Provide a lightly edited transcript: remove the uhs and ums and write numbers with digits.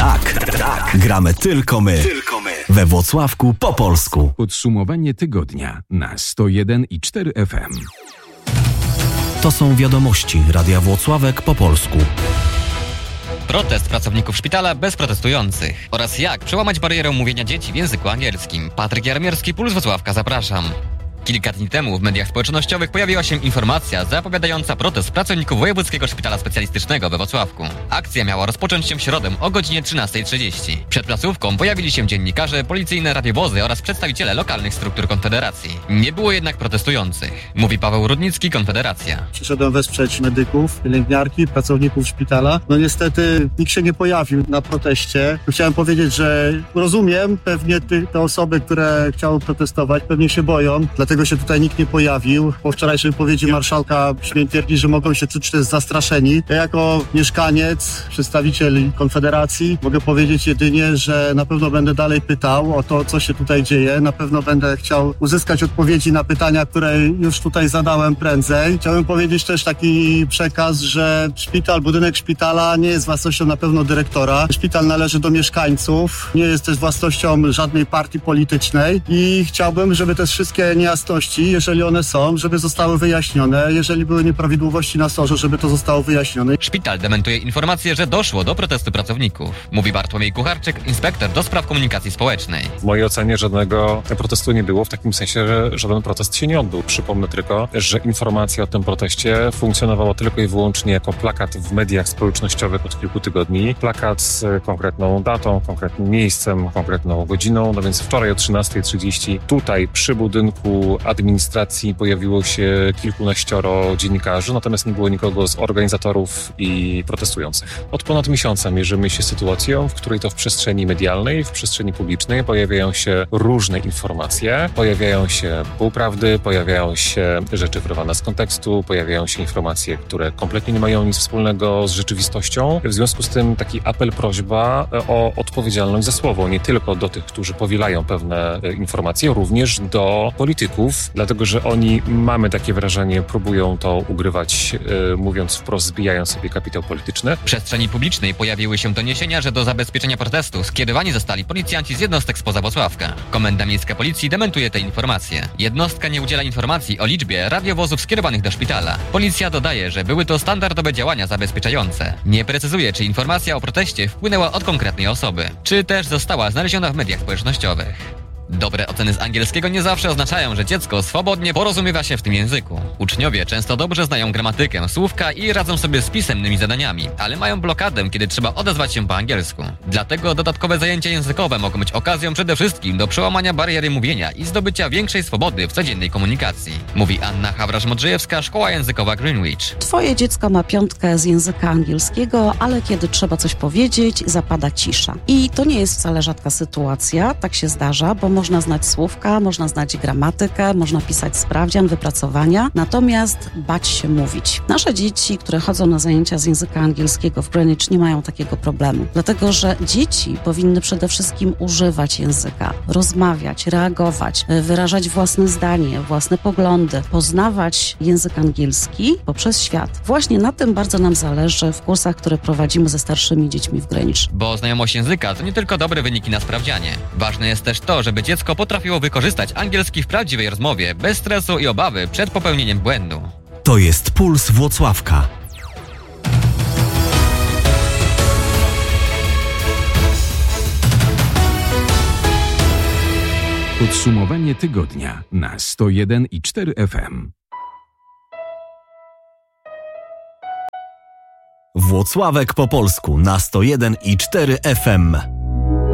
Tak. Gramy tylko my. We Włocławku po polsku. Podsumowanie tygodnia na 101,4 FM. To są wiadomości Radia Włocławek po polsku. Protest pracowników szpitala bez protestujących oraz jak przełamać barierę mówienia dzieci w języku angielskim. Patryk Jarmierski, Puls Włocławka, zapraszam. Kilka dni temu w mediach społecznościowych pojawiła się informacja zapowiadająca protest pracowników Wojewódzkiego Szpitala Specjalistycznego we Włocławku. Akcja miała rozpocząć się w środę o godzinie 13:30. Przed placówką pojawili się dziennikarze, policyjne radiowozy oraz przedstawiciele lokalnych struktur Konfederacji. Nie było jednak protestujących, mówi Paweł Rudnicki, Konfederacja. Przyszedłem wesprzeć medyków, pielęgniarki, pracowników szpitala. No niestety nikt się nie pojawił na proteście. Chciałem powiedzieć, że rozumiem pewnie te osoby, które chciały protestować, pewnie się boją, dlatego się tutaj nikt nie pojawił. Po wczorajszej wypowiedzi marszałka śmiem twierdzić, że mogą się czuć też zastraszeni. Ja jako mieszkaniec, przedstawiciel Konfederacji mogę powiedzieć jedynie, że na pewno będę dalej pytał o to, co się tutaj dzieje. Na pewno będę chciał uzyskać odpowiedzi na pytania, które już tutaj zadałem prędzej. Chciałbym powiedzieć też taki przekaz, że budynek szpitala nie jest własnością na pewno dyrektora. Szpital należy do mieszkańców, nie jest też własnością żadnej partii politycznej i chciałbym, żeby te wszystkie niejasności, jeżeli one są, żeby zostały wyjaśnione. Jeżeli były nieprawidłowości na SOR-ze, żeby to zostało wyjaśnione. Szpital dementuje informację, że doszło do protestu pracowników. Mówi Bartłomiej Kucharczyk, inspektor do spraw komunikacji społecznej. W mojej ocenie żadnego protestu nie było, w takim sensie, że żaden protest się nie odbył. Przypomnę tylko, że informacja o tym proteście funkcjonowała tylko i wyłącznie jako plakat w mediach społecznościowych od kilku tygodni. Plakat z konkretną datą, konkretnym miejscem, konkretną godziną. No więc wczoraj o 13:30 tutaj przy budynku administracji pojawiło się kilkunaścioro dziennikarzy, natomiast nie było nikogo z organizatorów i protestujących. Od ponad miesiąca mierzymy się sytuacją, w której to w przestrzeni medialnej, w przestrzeni publicznej pojawiają się różne informacje, pojawiają się półprawdy, pojawiają się rzeczy wyrwane z kontekstu, pojawiają się informacje, które kompletnie nie mają nic wspólnego z rzeczywistością. W związku z tym taki apel, prośba o odpowiedzialność za słowo, nie tylko do tych, którzy powielają pewne informacje, również do polityków, dlatego że oni, mamy takie wrażenie, próbują to ugrywać, mówiąc wprost, zbijając sobie kapitał polityczny. W przestrzeni publicznej pojawiły się doniesienia, że do zabezpieczenia protestu skierowani zostali policjanci z jednostek spoza Włocławka. Komenda Miejska Policji dementuje te informacje. Jednostka nie udziela informacji o liczbie radiowozów skierowanych do szpitala. Policja dodaje, że były to standardowe działania zabezpieczające. Nie precyzuje, czy informacja o proteście wpłynęła od konkretnej osoby, czy też została znaleziona w mediach społecznościowych. Dobre oceny z angielskiego nie zawsze oznaczają, że dziecko swobodnie porozumiewa się w tym języku. Uczniowie często dobrze znają gramatykę, słówka i radzą sobie z pisemnymi zadaniami, ale mają blokadę, kiedy trzeba odezwać się po angielsku. Dlatego dodatkowe zajęcia językowe mogą być okazją przede wszystkim do przełamania bariery mówienia i zdobycia większej swobody w codziennej komunikacji. Mówi Anna Hawrasz-Modrzejewska, Szkoła Językowa Greenwich. Twoje dziecko ma 5 z języka angielskiego, ale kiedy trzeba coś powiedzieć, zapada cisza. I to nie jest wcale rzadka sytuacja, tak się zdarza, bo można znać słówka, można znać gramatykę, można pisać sprawdzian, wypracowania, natomiast bać się mówić. Nasze dzieci, które chodzą na zajęcia z języka angielskiego w Greenwich, nie mają takiego problemu, dlatego że dzieci powinny przede wszystkim używać języka, rozmawiać, reagować, wyrażać własne zdanie, własne poglądy, poznawać język angielski poprzez świat. Właśnie na tym bardzo nam zależy w kursach, które prowadzimy ze starszymi dziećmi w Greenwich. Bo znajomość języka to nie tylko dobre wyniki na sprawdzianie. Ważne jest też to, żeby dziecko potrafiło wykorzystać angielski w prawdziwej rozmowie, bez stresu i obawy przed popełnieniem błędu. To jest Puls Włocławka. Podsumowanie tygodnia na 101,4 FM. Włocławek po polsku na 101,4 FM.